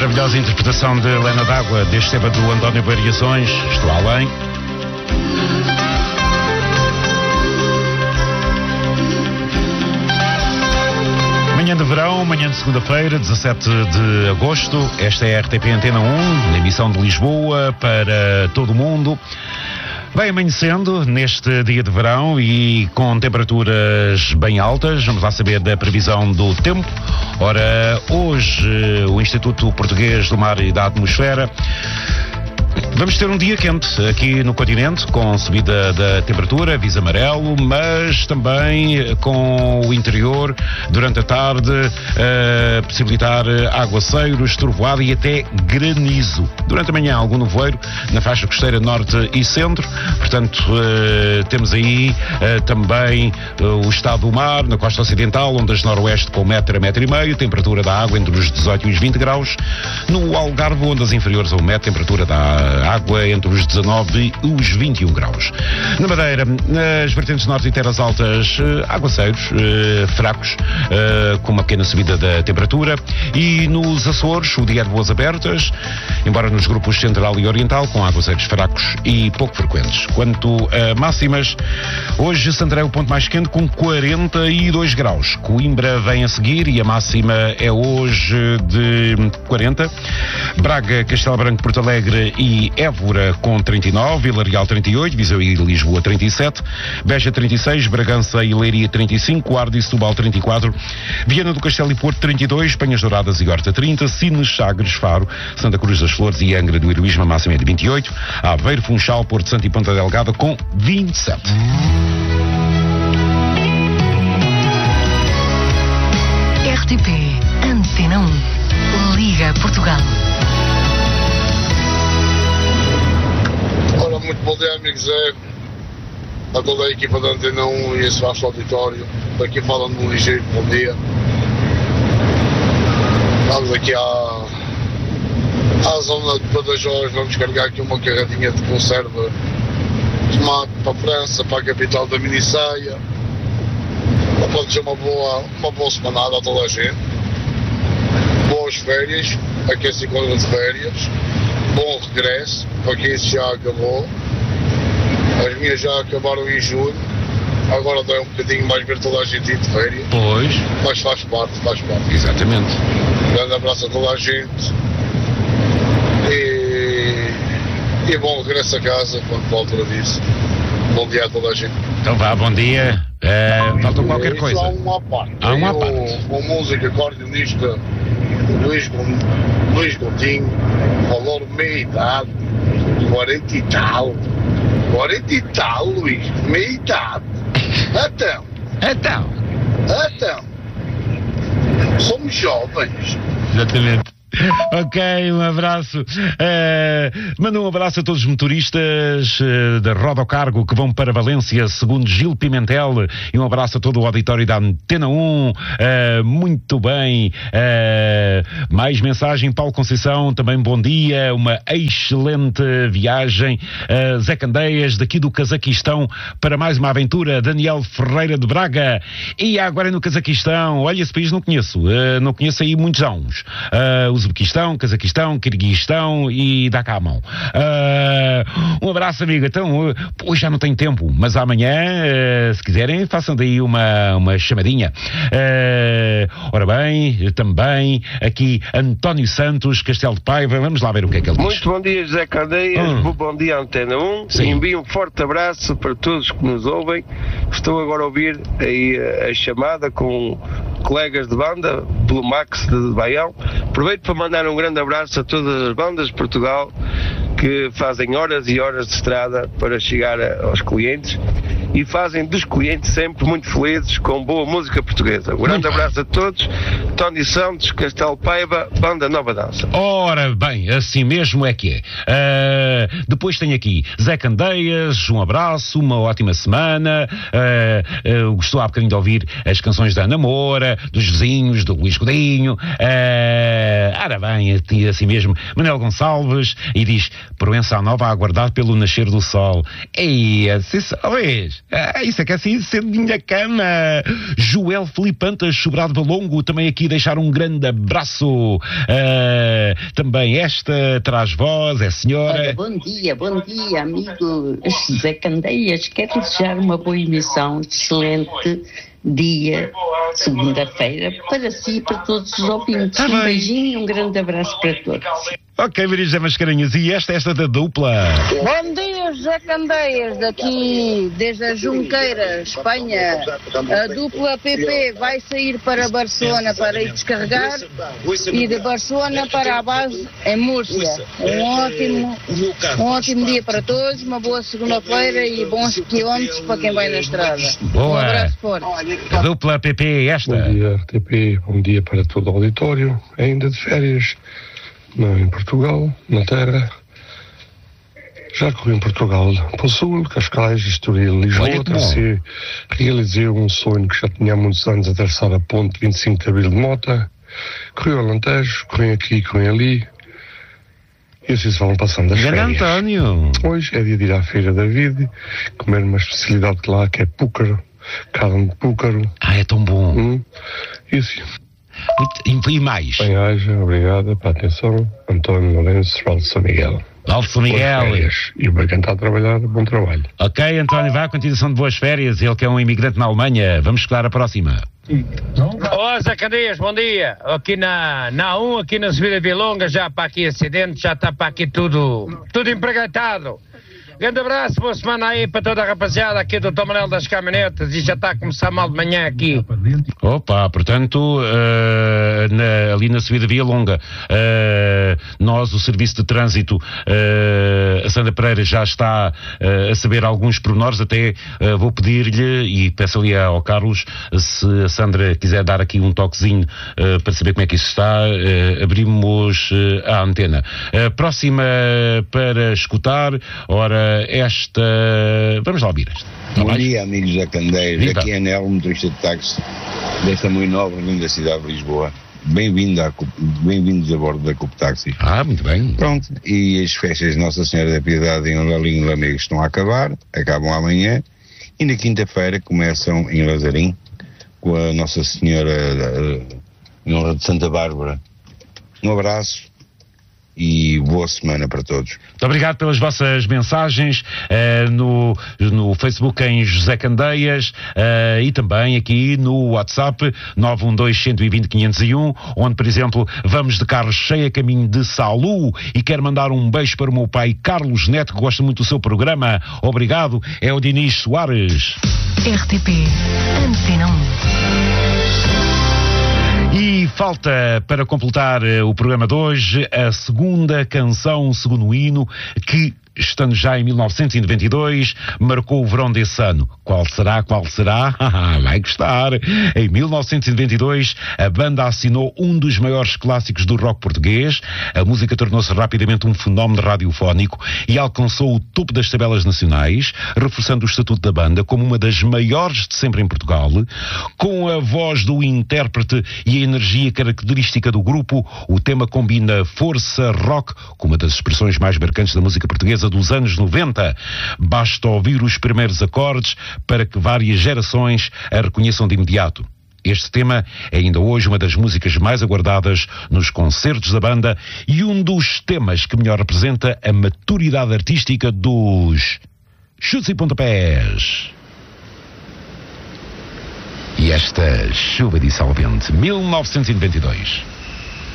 Maravilhosa interpretação de Helena D'Água deste tema do António Variações, Estou Além. Manhã de verão, manhã de segunda-feira, 17 de agosto. Esta é a RTP Antena 1, na emissão de Lisboa para todo o mundo. Vai amanhecendo neste dia de verão e com temperaturas bem altas. Vamos lá saber da previsão do tempo. Ora, hoje o Instituto Português do Mar e da Atmosfera. Vamos ter um dia quente aqui no continente, com subida da temperatura, aviso amarelo, mas também com o interior, durante a tarde, possibilitar aguaceiros, trovoada e até granizo. Durante a manhã, algum nevoeiro na faixa costeira norte e centro, portanto, temos aí também o estado do mar, na costa ocidental, ondas noroeste com 1 a 1,5 metro, temperatura da água entre os 18 e os 20 graus. No Algarve, ondas inferiores a 1 metro, temperatura da água entre os 19 e os 21 graus. Na Madeira, nas vertentes norte e terras altas, aguaceiros fracos, com uma pequena subida da temperatura. E nos Açores, o dia de boas abertas, embora nos grupos central e oriental, com aguaceiros fracos e pouco frequentes. Quanto a máximas, hoje Santarém é o ponto mais quente, com 42 graus. Coimbra vem a seguir e a máxima é hoje de 40. Braga, Castelo Branco, Porto Alegre e Évora com 39, Vila Real 38, Viseu e Lisboa 37, Beja 36, Bragança e Leiria 35, Guarda e Setúbal 34, Viana do Castelo e Porto 32, Penhas Douradas e Horta 30, Sines, Sagres, Faro, Santa Cruz das Flores e Angra do Heroísmo, a máxima é de 28, Aveiro, Funchal, Porto Santo e Ponta Delgada com 27. RTP Antena 1, Liga Portugal. Ora, muito bom dia, amigo Zé, a toda a equipa da Antena 1 e esse vasto auditório. Daqui falando um ligeiro bom dia. Vamos aqui à zona de Badajoz, vamos carregar aqui uma carradinha de conserva de tomate para a França, para a capital da Minissaia. Pode ser uma boa semanada a toda a gente. Boas férias, aqui se encontra de férias. Bom regresso, para quem isso já acabou. As minhas já acabaram em julho. Agora dá um bocadinho mais ver toda a gente ir de férias. Pois. Mas faz parte. Exatamente. Um grande abraço a toda a gente. E bom regresso a casa, quando for a altura disso. Bom dia a toda a gente. Então vá, bom dia. Faltou qualquer coisa. Há uma parte. Há uma parte. O músico acordeonista Luís Gondinho falou meia idade, 40 e tal. 40 e tal, Luís, meia idade. Então. Somos jovens. Exatamente. Ok, um abraço. Manda um abraço a todos os motoristas da Rodocargo que vão para Valência, segundo Gil Pimentel, e um abraço a todo o auditório da Antena 1. Muito bem. Mais mensagem, Paulo Conceição, também bom dia, uma excelente viagem. Zé Candeias, daqui do Cazaquistão, para mais uma aventura. Daniel Ferreira de Braga. E agora no Cazaquistão, olha, esse país não conheço aí muitos anos. Uzbequistão, Cazaquistão, Quirguistão e dá cá a mão. Um abraço, amiga. Então, hoje já não tenho tempo, mas amanhã, se quiserem, façam daí uma chamadinha. Ora bem, também aqui António Santos, Castelo de Paiva. Vamos lá ver o que é que ele diz. Muito bom dia, José Candeias. Bom dia, Antena 1. Sim. Envio um forte abraço para todos que nos ouvem. Estou agora a ouvir aí a chamada com colegas de banda, pelo Max de Baião. Aproveito para mandar um grande abraço a todas as bandas de Portugal que fazem horas e horas de estrada para chegar aos clientes e fazem dos clientes sempre muito felizes com boa música portuguesa. Um grande abraço a todos. Tony Santos, Castelo Paiva, Banda Nova Dança. Ora bem, assim mesmo é que é. Depois tenho aqui Zé Candeias, um abraço, uma ótima semana. Gostou há bocadinho de ouvir as canções da Ana Moura, dos vizinhos, do Luís Godinho. Ora bem, assim mesmo, Manuel Gonçalves, e diz: Proença Nova a aguardar pelo nascer do sol. Ei, Luís, Isso é que é assim, sendo minha cama. Joel Filipe Antas, Sobrado Valongo, também aqui deixar um grande abraço. Também esta traz voz, é a senhora. Olha, bom dia, amigo José Candeias. Quero desejar uma boa emissão, excelente dia, segunda-feira, para si e para todos os ouvintes. Um beijinho e um grande abraço para todos. Ok, Maria José Mascarenhas, e esta da dupla? Bom dia, José Candeias, daqui desde a Junqueira, Espanha. A dupla PP vai sair para Barcelona para ir descarregar e de Barcelona para a base em Múrcia. Um ótimo dia para todos, uma boa segunda-feira e bons quilómetros para quem vai na estrada. Boa. Um abraço forte. A dupla PP, esta. Bom dia, RTP, bom dia para todo o auditório, ainda de férias. Em Portugal, na terra. Já corri em Portugal para o Sul, Cascais, Estoril, Lisboa, realizei um sonho que já tinha há muitos anos, atravessar a ponte 25 de Abril de Mota. Corri ao Alentejo, corri aqui, corri ali. E assim se vão passando as férias. António. Hoje é dia de ir à Feira da Vide, comer uma especialidade de lá que é púcaro, carne de púcaro. É tão bom. E assim. E mais? Bem-aja, obrigada pela atenção. António Lourenço, Val de São Miguel. Val de São Miguel. E para quem está a trabalhar, bom trabalho. Ok, António, vai à continuação de boas férias. Ele que é um imigrante na Alemanha. Vamos escutar a próxima. Olá, Zé Candeias, bom dia. Aqui na 1, aqui na subida Vilonga, já para aqui acidente, já está para aqui tudo empregatado. Grande abraço, boa semana aí para toda a rapaziada aqui do Tomarel das Caminhonetas e já está a começar mal de manhã aqui. Opa, portanto, ali na subida Via Longa, nós, o Serviço de Trânsito, a Sandra Pereira já está a saber alguns pormenores, até vou pedir-lhe e peço ali ao Carlos, se a Sandra quiser dar aqui um toquezinho para saber como é que isso está, abrimos a antena. Próxima para escutar, ora, esta... Vamos lá ouvir esta. Bom dia, amigos da Candeias. Viva. Aqui é Nelo, motorista de táxi desta muito nova linda cidade de Lisboa. Bem-vindos a bordo da Cup Táxi. Muito bem. Pronto, e as festas de Nossa Senhora da Piedade em Lalinho e Lamego estão a acabar, acabam amanhã, e na quinta-feira começam em Lazarim, com a Nossa Senhora em honra de Santa Bárbara. Um abraço e boa semana para todos. Muito obrigado pelas vossas mensagens no Facebook em José Candeias e também aqui no WhatsApp 912-120-501, onde, por exemplo, vamos de carro cheio a caminho de Salu e quero mandar um beijo para o meu pai Carlos Neto, que gosta muito do seu programa. Obrigado. É o Dinis Soares. RTP Antena 1. E falta para completar o programa de hoje a segunda canção, o segundo hino, que, estando já em 1992, marcou o verão desse ano. Qual será? Vai gostar! Em 1992, a banda assinou um dos maiores clássicos do rock português. A música tornou-se rapidamente um fenómeno radiofónico e alcançou o topo das tabelas nacionais, reforçando o estatuto da banda como uma das maiores de sempre em Portugal. Com a voz do intérprete e a energia característica do grupo, o tema combina força rock com uma das expressões mais marcantes da música portuguesa dos anos 90. Basta ouvir os primeiros acordes para que várias gerações a reconheçam de imediato. Este tema é ainda hoje uma das músicas mais aguardadas nos concertos da banda e um dos temas que melhor representa a maturidade artística dos Chutes e Pontapés. E esta chuva dissolvente, 1992.